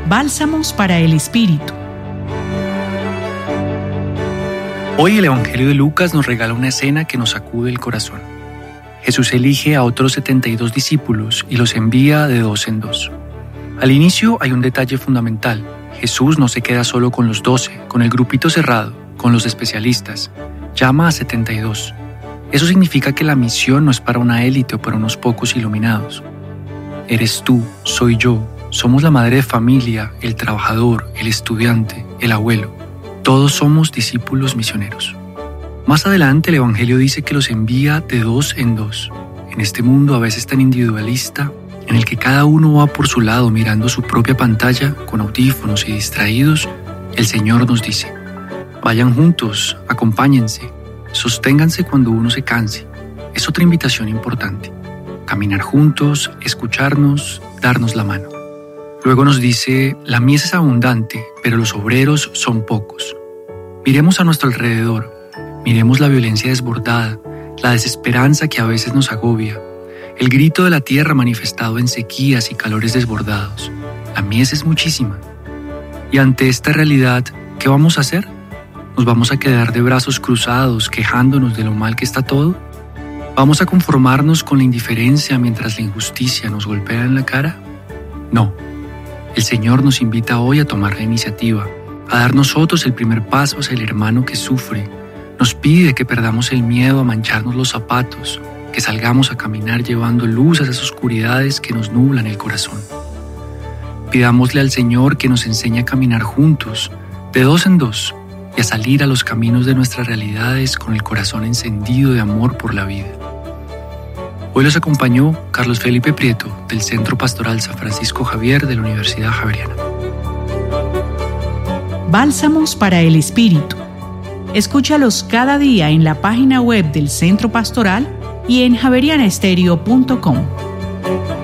Bálsamos para el Espíritu. Hoy el Evangelio de Lucas nos regala una escena que nos sacude el corazón. Jesús elige a otros 72 discípulos y los envía de 2 en 2. Al inicio hay un detalle fundamental. Jesús no se queda solo con los 12, con el grupito cerrado, con los especialistas. Llama a 72. Eso significa que la misión no es para una élite o para unos pocos iluminados. Eres tú, soy yo, somos la madre de familia, el trabajador, el estudiante, el abuelo. Todos somos discípulos misioneros. Más adelante el Evangelio dice que los envía de 2 en 2. En este mundo a veces tan individualista, en el que cada uno va por su lado mirando su propia pantalla con audífonos y distraídos, el Señor nos dice: vayan juntos, acompáñense, sosténganse cuando uno se canse. Es otra invitación importante. Caminar juntos, escucharnos, darnos la mano. Luego nos dice: la mies es abundante, pero los obreros son pocos. Miremos a nuestro alrededor, miremos la violencia desbordada, la desesperanza que a veces nos agobia, el grito de la tierra manifestado en sequías y calores desbordados. La mies es muchísima. Y ante esta realidad, ¿qué vamos a hacer? ¿Nos vamos a quedar de brazos cruzados quejándonos de lo mal que está todo? ¿Vamos a conformarnos con la indiferencia mientras la injusticia nos golpea en la cara? No. El Señor nos invita hoy a tomar la iniciativa, a dar nosotros el primer paso hacia el hermano que sufre. Nos pide que perdamos el miedo a mancharnos los zapatos, que salgamos a caminar llevando luz a esas oscuridades que nos nublan el corazón. Pidámosle al Señor que nos enseñe a caminar juntos, de 2 en 2, y a salir a los caminos de nuestras realidades con el corazón encendido de amor por la vida. Hoy los acompañó Carlos Felipe Prieto, del Centro Pastoral San Francisco Javier de la Universidad Javeriana. Bálsamos para el Espíritu. Escúchalos cada día en la página web del Centro Pastoral y en javerianaestereo.com.